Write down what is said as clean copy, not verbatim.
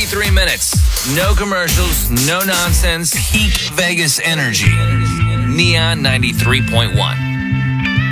93 minutes. No commercials, no nonsense. Peak Vegas energy. Neon 93.1.